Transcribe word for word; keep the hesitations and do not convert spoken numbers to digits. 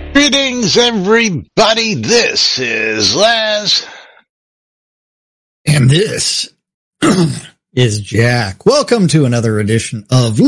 Greetings, everybody. This is Laz. And this is Jack. Welcome to another edition of